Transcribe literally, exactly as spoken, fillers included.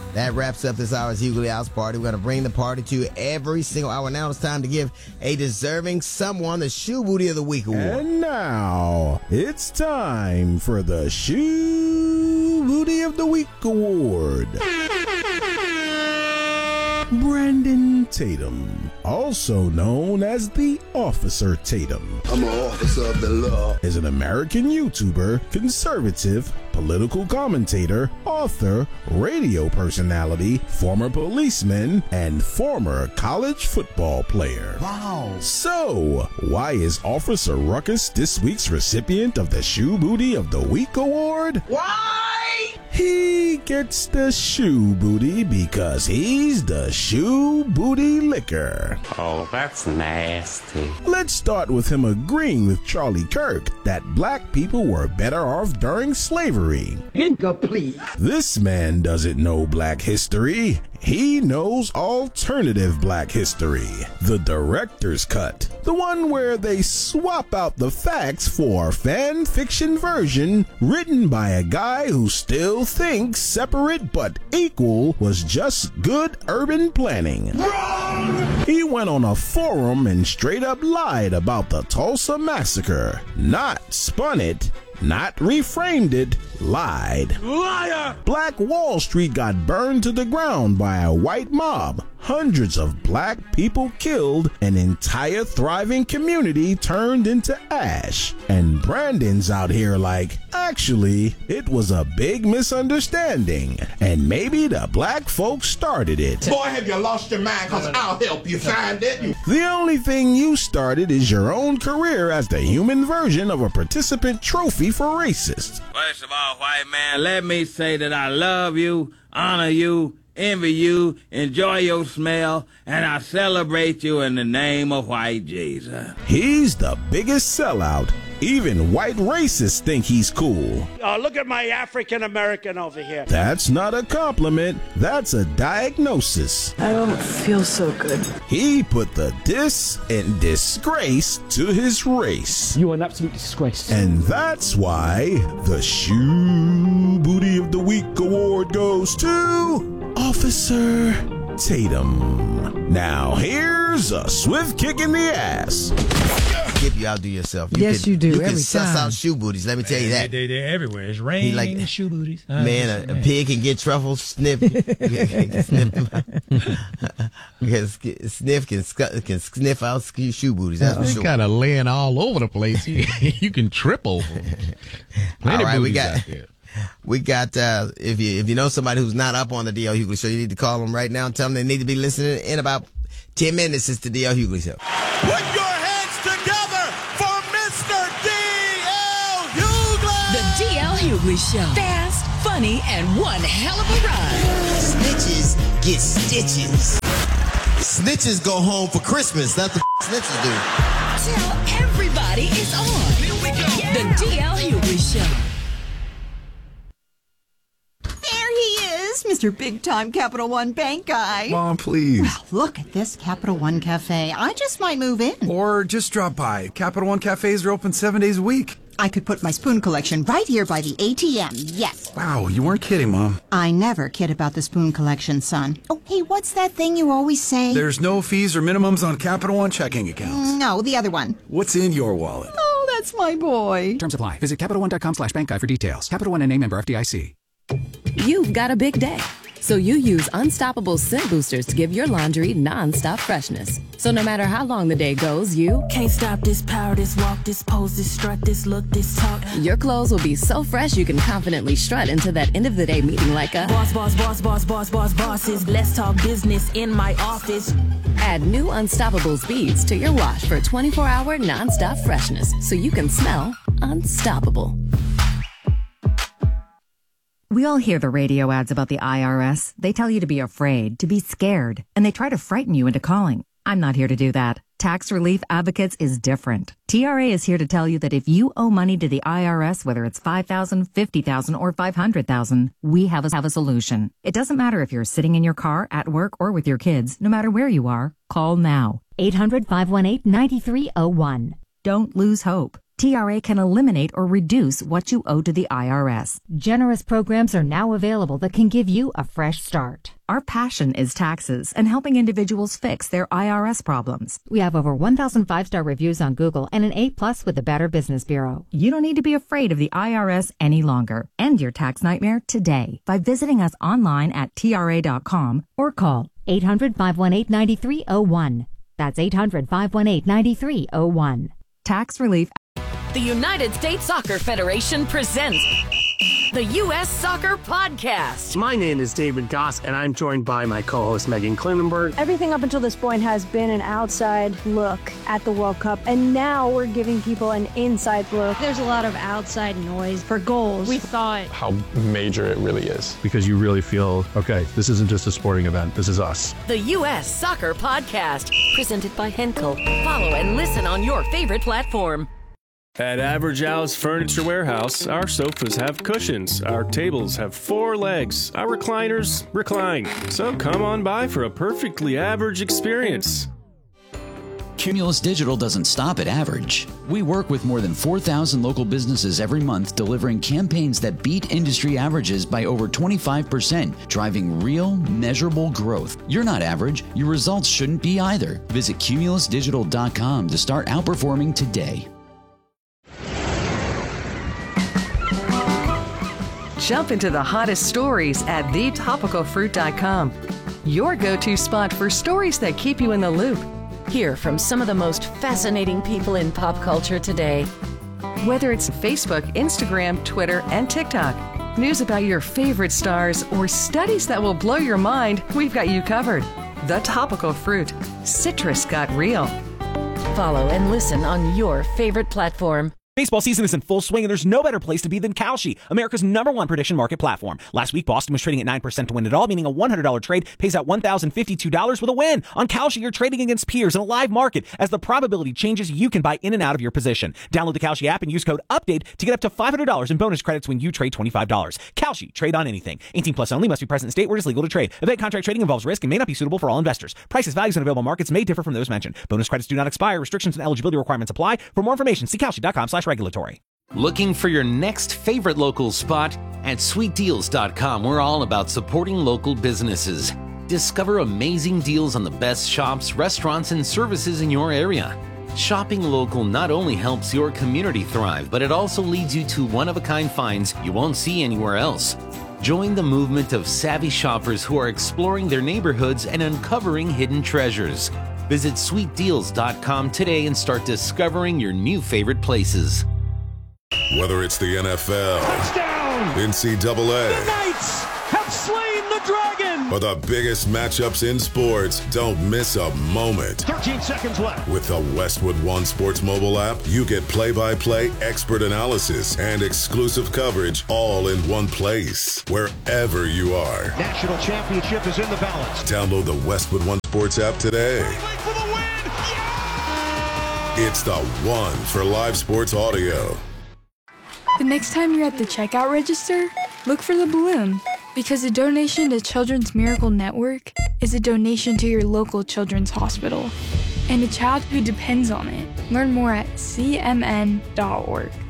That wraps up this hour's Hughley House Party. We're going to bring the party to you every single hour. Now it's time to give a deserving someone the Shoe Booty of the Week award. And now it's time for the Shoe Booty of the Week award. Brandon Tatum, also known as the Officer Tatum. I'm an officer of the law. Is an American YouTuber, conservative, political commentator, author, radio personality, former policeman, and former college football player. Wow. So, why is Officer Ruckus this week's recipient of the Shoe Booty of the Week award? Why? He gets the shoe booty because he's the shoe booty licker. Oh, that's nasty. Let's start with him agreeing with Charlie Kirk that black people were better off during slavery. Incomplete. This man doesn't know black history. He knows alternative black history. The director's cut. The one where they swap out the facts for a fan fiction version written by a guy who still thinks separate but equal was just good urban planning. Wrong! He went on a forum and straight up lied about the Tulsa Massacre. Not spun it. Not reframed it, lied. Liar! Black Wall Street got burned to the ground by a white mob. Hundreds of black people killed, an entire thriving community turned into ash. And Brandon's out here like, actually, it was a big misunderstanding. And maybe the black folks started it. Boy, have you lost your mind, because I'll help you find it. The only thing you started is your own career as the human version of a participant trophy for racists. First of all, white man, let me say that I love you, honor you, envy you, enjoy your smell, and I celebrate you in the name of white Jesus. He's the biggest sellout. Even white racists think he's cool. Uh, look at my African American over here. That's not a compliment. That's a diagnosis. I don't feel so good. He put the dis and disgrace to his race. You are an absolute disgrace. And that's why the Shoe Booty of the Week award goes to Officer Tatum. Now here's a swift kick in the ass. Skip, you outdo yourself. You yes, can, you do. You every can suss time. out shoe booties. Let me tell you they, that. They, they're everywhere. It's raining like, shoe booties. Uh, man, a, a pig can get truffles. Sniff. can sniff, can sniff can, sc- can sniff out shoe booties. That's uh, for sure. Kind of laying all over the place. You can trip over. All right, we got. We got, uh, if you if you know somebody who's not up on the D L Hughley Show, you need to call them right now and tell them they need to be listening in about ten minutes. It's the D L Hughley Show. Put your hands together for Mister D L Hughley! The D L Hughley Show. Fast, funny, and one hell of a ride. Snitches get stitches. Snitches go home for Christmas. That's what snitches do. Tell everybody it's on. Here we go. The D L Hughley Show. There he is, Mister Big Time Capital One Bank guy. Mom, please. Well, look at this Capital One Cafe. I just might move in. Or just drop by. Capital One cafes are open seven days a week. I could put my spoon collection right here by the A T M, yes. Wow, you weren't kidding, Mom. I never kid about the spoon collection, son. Oh, hey, what's that thing you always say? There's no fees or minimums on Capital One checking accounts. No, the other one. What's in your wallet? Oh, that's my boy. Terms apply. Visit Capital One dot com slash bank guide for details. Capital One N A member F D I C. You've got a big day, so you use Unstoppable Scent Boosters to give your laundry non-stop freshness. So no matter how long the day goes, you can't stop this power, this walk, this pose, this strut, this look, this talk. Your clothes will be so fresh you can confidently strut into that end of the day meeting like a boss, boss, boss, boss, boss, boss, bosses. Let's talk business in my office. Add new Unstoppables beads to your wash for twenty-four hour non-stop freshness, so you can smell unstoppable. We all hear the radio ads about the I R S. They tell you to be afraid, to be scared, and they try to frighten you into calling. I'm not here to do that. Tax Relief Advocates is different. T R A is here to tell you that if you owe money to the I R S, whether it's five thousand dollars, fifty thousand dollars, or five hundred thousand dollars, we have a, have a solution. It doesn't matter if you're sitting in your car, at work, or with your kids. No matter where you are, call now. eight hundred, five one eight, nine three zero one. Don't lose hope. T R A can eliminate or reduce what you owe to the I R S. Generous programs are now available that can give you a fresh start. Our passion is taxes and helping individuals fix their I R S problems. We have over one thousand five-star reviews on Google and an A plus with the Better Business Bureau. You don't need to be afraid of the I R S any longer. End your tax nightmare today by visiting us online at T R A dot com or call eight hundred, five one eight, nine three zero one. That's eight hundred, five one eight, nine three zero one. Tax relief. The United States Soccer Federation presents the U S Soccer Podcast. My name is David Goss, and I'm joined by my co-host Megan Klinenberg. Everything up until this point has been an outside look at the World Cup, and now we're giving people an inside look. There's a lot of outside noise for goals. We thought how major it really is. Because you really feel, okay, this isn't just a sporting event, this is us. The U S Soccer Podcast, presented by Henkel. Follow and listen on your favorite platform. At Average Al's Furniture Warehouse, our sofas have cushions, our tables have four legs, our recliners recline. So come on by for a perfectly average experience. Cumulus Digital doesn't stop at average. We work with more than four thousand local businesses every month, delivering campaigns that beat industry averages by over twenty-five percent, driving real, measurable growth. You're not average. Your results shouldn't be either. Visit cumulus digital dot com to start outperforming today. Jump into the hottest stories at the topical fruit dot com. Your go-to spot for stories that keep you in the loop. Hear from some of the most fascinating people in pop culture today. Whether it's Facebook, Instagram, Twitter, and TikTok, news about your favorite stars, or studies that will blow your mind, we've got you covered. The Topical Fruit. Citrus got real. Follow and listen on your favorite platform. Baseball season is in full swing, and there's no better place to be than Kalshi, America's number one prediction market platform. Last week, Boston was trading at nine percent to win it all, meaning a one hundred dollars trade pays out one thousand fifty-two dollars with a win. On Kalshi, you're trading against peers in a live market. As the probability changes, you can buy in and out of your position. Download the Kalshi app and use code UPDATE to get up to five hundred dollars in bonus credits when you trade twenty-five dollars. Kalshi, trade on anything. eighteen plus only, must be present in state where it is legal to trade. Event contract trading involves risk and may not be suitable for all investors. Prices, values, and available markets may differ from those mentioned. Bonus credits do not expire. Restrictions and eligibility requirements apply. For more information, see kalshi dot com slash regulatory. Looking for your next favorite local spot? At sweet deals dot com, we're all about supporting local businesses. Discover amazing deals on the best shops, restaurants, and services in your area. Shopping local not only helps your community thrive, but it also leads you to one-of-a-kind finds you won't see anywhere else. Join the movement of savvy shoppers who are exploring their neighborhoods and uncovering hidden treasures. Visit sweet deals dot com today and start discovering your new favorite places. Whether it's the N F L, touchdown, N C double A, the Knights have slain the dragon, or the biggest matchups in sports, don't miss a moment. thirteen seconds left. With the Westwood One Sports mobile app, you get play-by-play, expert analysis, and exclusive coverage all in one place, wherever you are. National championship is in the balance. Download the Westwood One Sports app today. For the win. Yeah! It's the one for live sports audio. The next time you're at the checkout register, look for the balloon, because a donation to Children's Miracle Network is a donation to your local children's hospital and a child who depends on it. Learn more at c m n dot org.